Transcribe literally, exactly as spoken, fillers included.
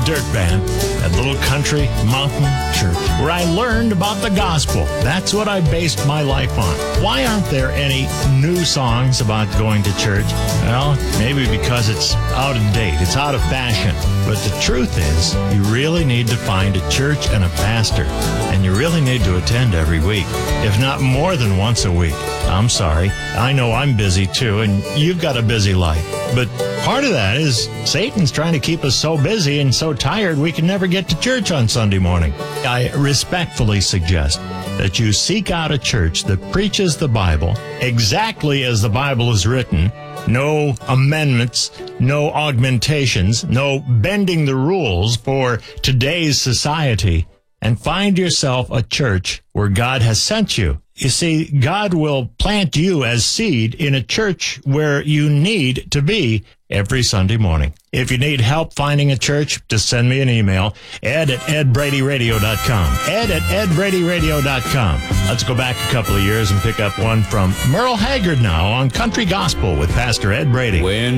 Dirt Band, that little country mountain church where I learned about the gospel. That's what I based my life on. Why aren't there any new songs about going to church? Well, maybe because it's out of date. It's out of fashion. But the truth is, you really need to find a church and a pastor. And you really need to attend every week, if not more than once a week. I'm sorry. I know I'm busy too, and you've got a busy life. But part of that is Satan's trying to keep us so busy and so tired we can never get to church on Sunday morning. I respectfully suggest that you seek out a church that preaches the Bible exactly as the Bible is written. No amendments, no augmentations, no bending the rules for today's society. And find yourself a church where God has sent you. You see, God will plant you as seed in a church where you need to be every Sunday morning. If you need help finding a church, just send me an email, ed at ed brady radio dot com. ed at ed brady radio dot com. Let's go back a couple of years and pick up one from Merle Haggard now on Country Gospel with Pastor Ed Brady. When